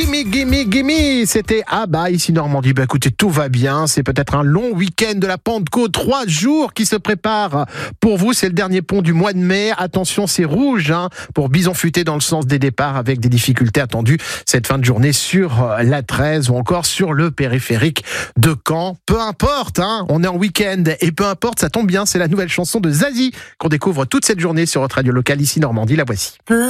Gimme, c'était Abba ici Normandie. Bah écoutez, tout va bien, c'est peut-être un long week-end de la Pentecôte, 3 jours qui se préparent pour vous, c'est le dernier pont du mois de mai. Attention, c'est rouge pour Bison Futé dans le sens des départs avec des difficultés attendues cette fin de journée sur la 13 ou encore sur le périphérique de Caen. Peu importe, on est en week-end et peu importe, ça tombe bien, c'est la nouvelle chanson de Zazie qu'on découvre toute cette journée sur votre radio locale ici Normandie, la voici.